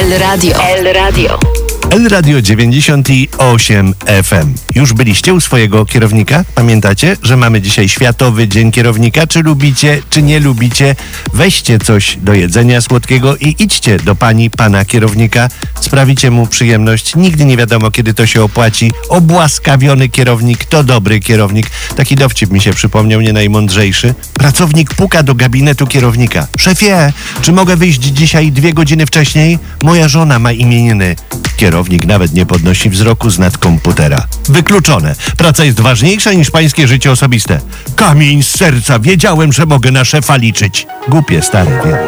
El Radio. El Radio. El Radio 98 FM. Już byliście u swojego kierownika? Pamiętacie, że mamy dzisiaj Światowy Dzień Kierownika? Czy lubicie, czy nie lubicie? Weźcie coś do jedzenia słodkiego i idźcie do pana kierownika. Sprawicie mu przyjemność. Nigdy nie wiadomo, kiedy to się opłaci. Obłaskawiony kierownik to dobry kierownik. Taki dowcip mi się przypomniał, nie najmądrzejszy. Pracownik puka do gabinetu kierownika. Szefie, czy mogę wyjść dzisiaj 2 godziny wcześniej? Moja żona ma imieniny. Kierownik nawet nie podnosi wzroku z nad komputera. Wykluczone. Praca jest ważniejsza niż pańskie życie osobiste. Kamień z serca. Wiedziałem, że mogę na szefa liczyć. Głupie, stary, wiem.